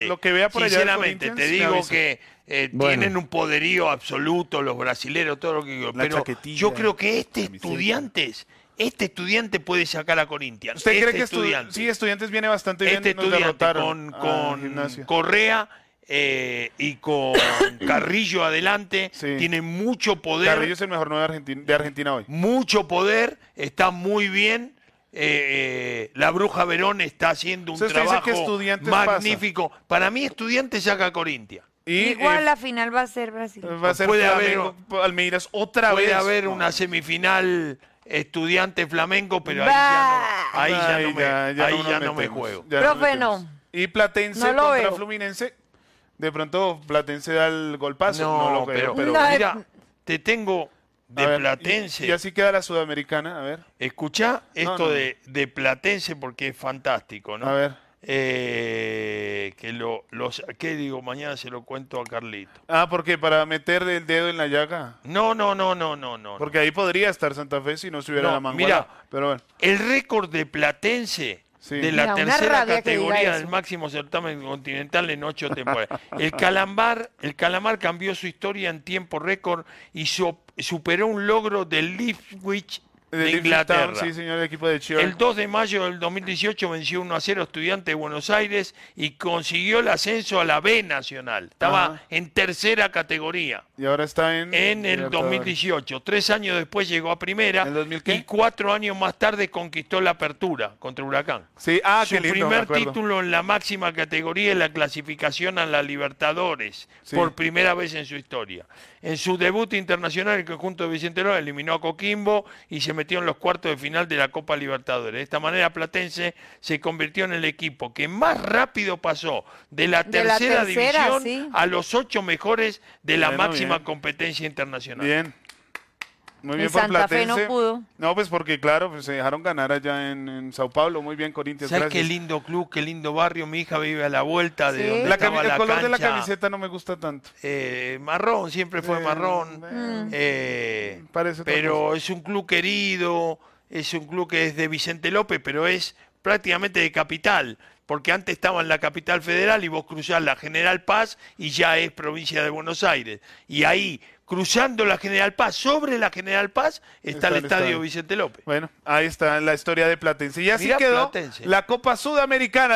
lo que vea por allá del sinceramente, Corinthians, te me digo avisa. que tienen un poderío absoluto los brasileros, todo lo que digo. La Pero chaquetilla, yo creo que camiseta. este estudiante puede sacar a Corinthians. ¿Usted cree que estudiante, sí, Estudiantes viene bastante bien? este Nos estudiante derrotaron con Gimnasia. Correa y con Carrillo adelante, Sí. tiene mucho poder. Carrillo es el mejor 9 de Argentina hoy. Mucho poder, está muy bien. La Bruja Verón está haciendo un Usted dice trabajo que Estudiantes magnífico. Para mí, Estudiantes saca a Corinthians. Igual la final va a ser Brasil. va a ser puede Flamengo, Palmeiras otra vez. Puede haber una semifinal Estudiante-Flamengo, pero ahí ya no me juego. Profe, no. Y Platense No lo contra veo. Fluminense. De pronto Platense da el golpazo. No lo creo, pero No, mira, te tengo a de ver, Platense. y así queda la Sudamericana, a ver. Escuchá esto no. de Platense porque es fantástico, ¿no? A ver. ¿Qué digo? Mañana se lo cuento a Carlito. Porque para meter el dedo en la llaga. No. Porque ahí podría estar Santa Fe si no se hubiera No, la manguera. Pero bueno. El récord de Platense Sí. de la Mira, una tercera rabia que diga categoría eso. del máximo certamen continental en 8 temporadas. El Calamar cambió su historia en tiempo récord y superó un logro del Ipswich de Inglaterra. Sí, señor, el equipo de Chile. El 2 de mayo del 2018 venció 1-0 Estudiante de Buenos Aires y consiguió el ascenso a la B Nacional. Estaba Ajá. en tercera categoría. Y ahora está en En el Libertadores. 2018. 3 años después llegó a primera. ¿En el 2000 qué? Y 4 años más tarde conquistó la apertura contra Huracán. Sí, Su qué lindo, me primer acuerdo. título en la máxima categoría es la clasificación a la Libertadores, Sí. por primera vez en su historia. En su debut internacional, el conjunto de Vicente López eliminó a Coquimbo y se metió en los cuartos de final de la Copa Libertadores. De esta manera, Platense se convirtió en el equipo que más rápido pasó de la De la tercera tercera, división sí. a los 8 mejores de la Bueno, máxima bien. competencia internacional. Bien. Muy Y bien por Santa Fe Platense. no pudo. No, pues porque claro, pues se dejaron ganar allá en Sao Paulo. Muy bien, Corinthians, ¿Sabes gracias. qué lindo club, qué lindo barrio? Mi hija vive a la vuelta de Sí. donde La estaba el la color de la cancha. camiseta no me gusta tanto. Marrón, siempre fue marrón. Parece otra Pero es un club querido, es un club que es de Vicente López, pero es prácticamente de capital, porque antes estaba en la capital federal y vos cruzás la General Paz y ya es provincia de Buenos Aires. Y ahí, cruzando la General Paz, sobre la General Paz, está el estadio Vicente López. Bueno, ahí está la historia de Platense. Y así Mirá quedó Platense. la Copa Sudamericana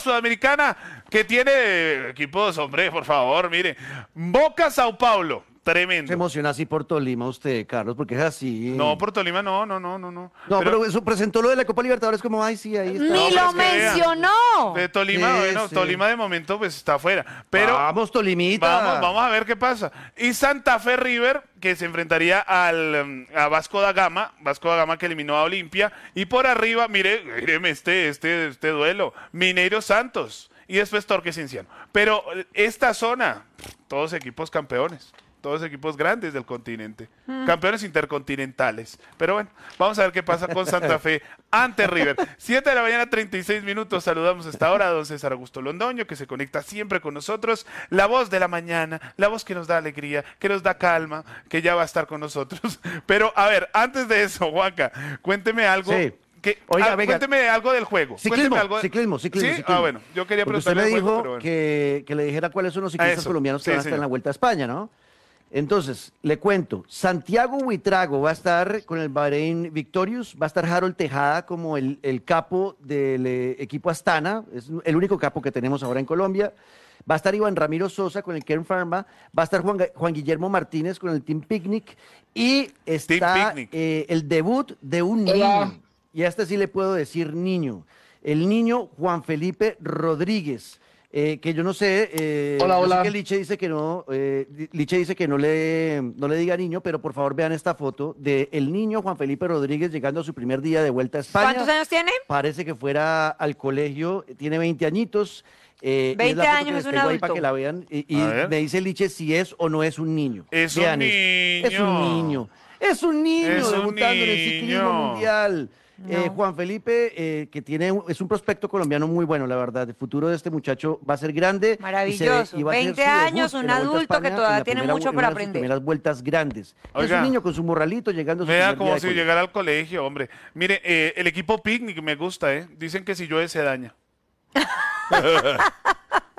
que tiene equipos, hombre, por favor, mire. Boca Sao Paulo, Se tremendo. emociona así por Tolima usted, Carlos, porque es así. No, por Tolima no. No, pero eso presentó lo de la Copa Libertadores como, ay, sí, ahí está. Ni pero lo es que vea. mencionó. De Tolima, Sí, bueno, sí. Tolima de momento pues está afuera. Pero Vamos, Tolimita. vamos a ver qué pasa. Y Santa Fe River, que se enfrentaría a Vasco da Gama que eliminó a Olimpia. Y por arriba, míreme este duelo, Mineiro Santos. Y después Torque Cienciano. Pero esta zona, todos equipos campeones. Todos equipos grandes del continente. Campeones intercontinentales. Pero bueno, vamos a ver qué pasa con Santa Fe ante River. 7 de la mañana, 36 minutos. Saludamos hasta ahora a don César Augusto Londoño, que se conecta siempre con nosotros. La voz de la mañana, la voz que nos da alegría, que nos da calma, que ya va a estar con nosotros. Pero, a ver, antes de eso, Juanca, cuénteme algo. Sí. Oiga, venga. Cuénteme algo del juego. Ciclismo, Cuénteme algo ciclismo. ¿Sí? Bueno, yo quería Porque usted preguntarle me del juego, dijo pero bueno. que le dijera cuáles son los ciclistas Eso, colombianos que sí, van a estar señor. en la Vuelta a España, ¿no? Entonces, le cuento, Santiago Buitrago va a estar con el Bahrein Victorious, va a estar Harold Tejada como el capo del equipo Astana, es el único capo que tenemos ahora en Colombia. Va a estar Iván Ramiro Sosa con el Kern Pharma, va a estar Juan Guillermo Martínez con el Team Picnic y está Picnic. El debut de un niño, y a este sí le puedo decir niño, el niño Juan Felipe Rodríguez. Que yo no sé, yo sé que Liche dice que no le diga niño, pero por favor vean esta foto de el niño Juan Felipe Rodríguez llegando a su primer día de vuelta a España. ¿Cuántos años tiene? Parece que fuera al colegio, tiene 20 añitos. y 20 es la foto años, que les es un tengo ahí adulto. para que la vean y A ver. me dice Liche si es o no es un niño. Es un Vean esto. Es un niño. niño. Es un niño Es un debutando en el ciclismo niño. mundial. No. Juan Felipe, que es un prospecto colombiano muy bueno, la verdad. El futuro de este muchacho va a ser grande. Maravilloso. Y va a ser 20 su debut años, un en la Vuelta a adulto que España, todavía en la tiene primera- mucho en para una de sus aprender. primeras vueltas grandes. Es Oiga. un niño con su morralito llegando a su Vea primer día como de si colegio. llegara al colegio, hombre. Mire, el equipo Picnic me gusta, ¿eh? Dicen que si llueve se daña.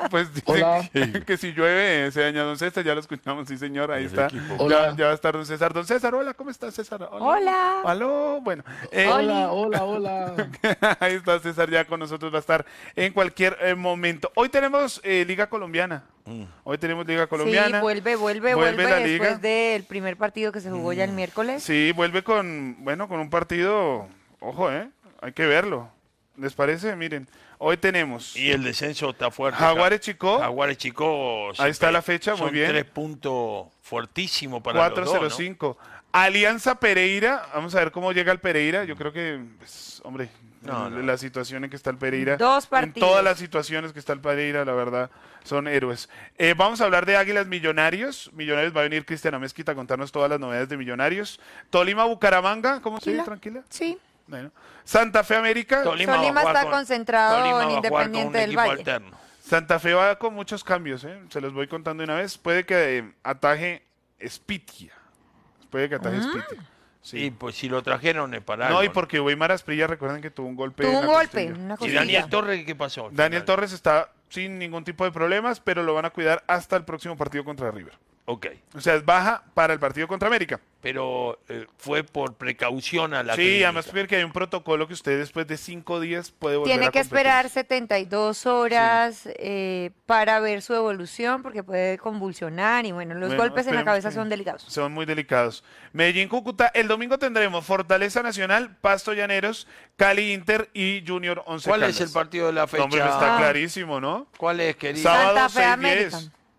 Pues dice Hola. que si llueve se daña don César, ya lo escuchamos, sí señor, ahí El está. equipo. Hola. Ya va a estar don César. Don César, hola, ¿cómo estás, César? Hola. Aló, bueno. Hola, hola, hola. Ahí está César ya con nosotros, va a estar en cualquier momento. Hoy tenemos Liga Colombiana. Hoy tenemos Liga Colombiana. Sí, vuelve la Liga. después del primer partido que se jugó ya el miércoles. Sí, vuelve con un partido, ojo, hay que verlo. ¿Les parece? Miren, hoy tenemos Y el descenso está fuerte. Jaguares Chicó, Jaguares Chico. Ahí está la fecha, muy son bien. 3 puntos fuertísimos para los dos, ¿no? 405. Alianza Pereira, vamos a ver cómo llega el Pereira. Yo creo que, pues, hombre, No, no. la situación en que está el Pereira. Dos En partidos. todas las situaciones que está el Pereira, la verdad, son héroes. Vamos a hablar de Águilas Millonarios. Millonarios va a venir Cristiana Mezquita a contarnos todas las novedades de Millonarios. Tolima Bucaramanga, ¿cómo sigue? Tranquila. Sí. Bueno. Santa Fe América. Tolima va a jugar está concentrado Tolima en va a jugar con Independiente un del equipo Valle. alterno. Santa Fe va con muchos cambios, se los voy contando de una vez. Puede que ataje Spitia. Puede que ataje Spitia. Sí, pues si lo trajeron es para No, algo, y porque Weimar Asprilla, recuerden que tuvo un golpe. Tuvo en un la golpe, costilla. una ¿Y cosilla. Daniel Torres qué pasó? al Daniel final? Torres está sin ningún tipo de problemas, pero lo van a cuidar hasta el próximo partido contra River. Ok, O sea, es baja para el partido contra América. pero fue por precaución a la Sí, clínica. además porque hay un protocolo que usted después de 5 días puede volver Tiene a que competir. esperar 72 horas para ver su evolución porque puede convulsionar y bueno, los Bueno, golpes en la esperemos cabeza que- son delicados. Son muy delicados. Medellín, Cúcuta. El domingo tendremos Fortaleza Nacional, Pasto Llaneros, Cali Inter y Junior 11 ¿Cuál Caldas. es el partido de la fecha? Hombre, está Ah. clarísimo, ¿no? ¿Cuál es, querido? Sábado Santa Fe 6-10. América.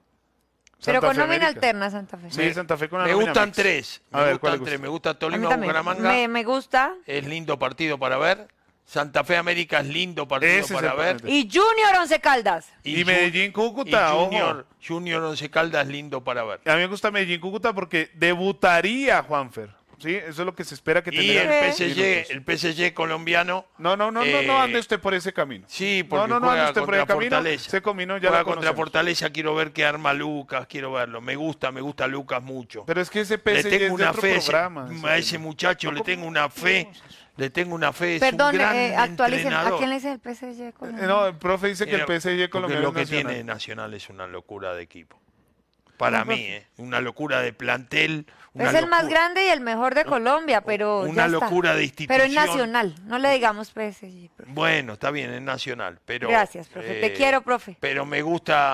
Pero Santa con Fe, nómina América. alterna Santa Fe. Sí, Santa Fe con una Me nómina gustan mix. tres. A ver, ¿cuál le Me gusta? gusta A mí Tolima también. Bucaramanga. Me gusta. Es lindo partido para ver. Santa Fe América es lindo partido Ese es para el ver. partido. Y Junior Once Caldas. Y Medellín, Cúcuta, y ojo. Junior Once Caldas es lindo para ver. A mí me gusta Medellín, Cúcuta porque debutaría Juanfer. Sí, eso es lo que se espera que Y tenga. el PSG colombiano. No ande usted por ese camino. Sí, porque no ande juega usted por contra ese camino. Fortaleza. Ese camino ya Juega lo contra conocemos. Fortaleza, quiero ver qué arma Lucas, quiero verlo. Me gusta Lucas mucho. Pero es que ese Le PSG es tengo de una otro fe programa. a ese muchacho, le tengo una fe. Le tengo una fe. Es Perdón, un gran actualicen. ¿A entrenador. quién le dice el PSG colombiano? No, el profe dice que el Mira, PSG porque colombiano lo es que nacional. tiene Nacional es una locura de equipo. Para mí, una locura de plantel. Una Es el más locura- grande y el mejor de Colombia, pero una ya está. locura de Pero es institución. nacional, no le digamos PSG. profe. Bueno, está bien, es nacional, pero Gracias, profe. Te quiero, profe. Pero me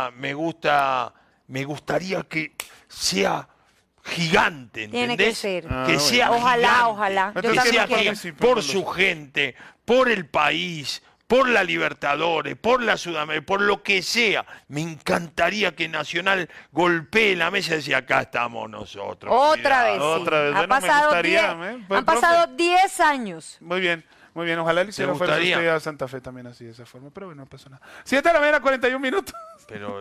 gustaría que sea gigante, ¿entendés? Tiene que ser. Que sea Ojalá, gigante, ojalá. Yo que también sea quiero. gigante Sí, por por su gente, por el país, por la Libertadores, por la Sudamérica, por lo que sea. Me encantaría que Nacional golpee la mesa y decía, acá estamos nosotros. Otra vez, cuidado". sí. Otra vez. Ha Bueno, me pasado gustaría, 10 pues, han pasado 10 años. Muy bien, muy bien. Ojalá le hiciera fuerza gustaría? usted a Santa Fe también así, de esa forma. Pero bueno, no pasó nada. 7 de la mañana, 41 minutos. Pero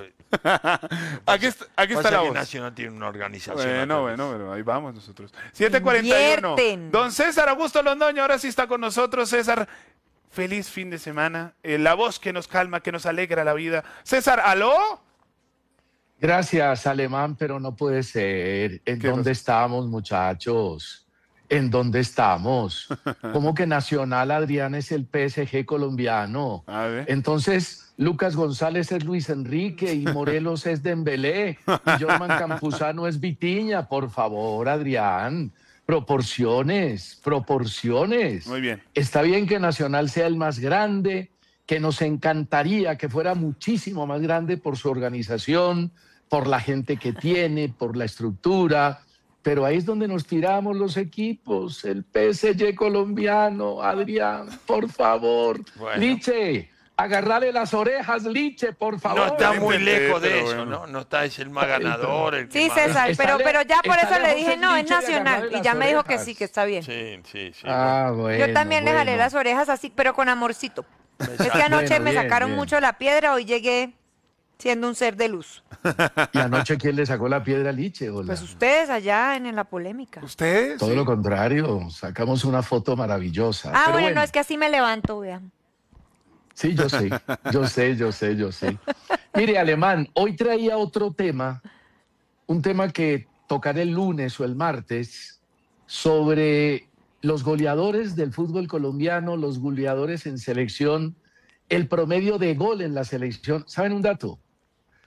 Aquí está pasa la que voz. Nacional tiene una organización. Bueno, atrás. pero ahí vamos nosotros. 7:41. Invierten. Don César Augusto Londoño, ahora sí está con nosotros. César, feliz fin de semana. La voz que nos calma, que nos alegra la vida. César, ¿aló? Gracias, Alemán, pero no puede ser. ¿En ¿Qué dónde pasó? estamos, muchachos? ¿En dónde estamos? ¿Cómo que Nacional Adrián es el PSG colombiano? A ver. Entonces, Lucas González es Luis Enrique y Morelos es Dembélé y Jorman Campuzano es Vitiña. Por favor, Adrián, proporciones, proporciones. Muy bien. Está bien que Nacional sea el más grande, que nos encantaría que fuera muchísimo más grande por su organización, por la gente que tiene, por la estructura, pero ahí es donde nos tiramos los equipos, el PSG colombiano, Adrián, por favor. Bueno. Liche, agarrarle las orejas, Liche, por favor. No está muy Intenté, lejos de pero eso, bueno. ¿no? No está, es el más ganador. El que Sí, más- César, Está pero ya por está eso le lejos dije, el no, es dicho de nacional. agarrarle Y ya las me dijo que orejas. sí, que está bien. Sí, sí, sí. Ah, bueno, Yo también le jalé bueno. las orejas así, pero con amorcito. Es que anoche Bueno, me bien, sacaron bien. mucho la piedra, hoy llegué siendo un ser de luz. ¿Y anoche quién le sacó la piedra a Liche? Hola. Pues ustedes allá en la polémica. ¿Ustedes? Todo lo contrario, sacamos una foto maravillosa. Ah, Pero bueno, no, es que así me levanto, vean. Sí, yo sé, yo sé. Mire, Alemán, hoy traía otro tema, un tema que tocaré el lunes o el martes, sobre los goleadores del fútbol colombiano, los goleadores en selección, el promedio de gol en la selección. ¿Saben un dato?